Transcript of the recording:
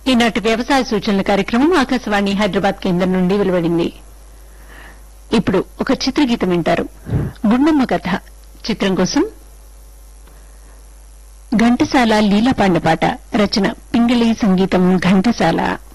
ఈనాటి వ్యవసాయ సూచనల కార్యక్రమం ఆకాశవాణి హైదరాబాద్ కేంద్రం నుండి వెలువడింది. ఇప్పుడు ఒక చిత్రగీతం వింటారు. గుండమ్మ కథ చిత్రం కోసం ఘంటసాల లీలాపాండ పాట, రచన పింగళి, సంగీతం ఘంటసాల.